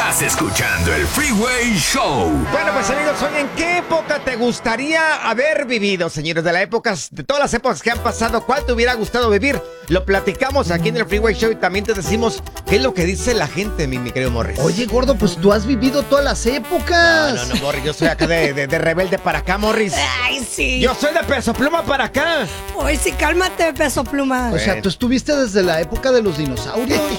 Estás escuchando el Freeway Show. Bueno, pues amigos, hoy, ¿en qué época te gustaría haber vivido, señores? De todas las épocas que han pasado, ¿cuál te hubiera gustado vivir? Lo platicamos aquí en el Freeway Show y también te decimos qué es lo que dice la gente, mi querido Morris. Oye, gordo, pues tú has vivido todas las épocas. No, Morris, yo soy acá de rebelde para acá, Morris. Ay, sí. Yo soy de Peso Pluma para acá. Oye, sí, cálmate, Peso Pluma. O sea, tú estuviste desde la época de los dinosaurios.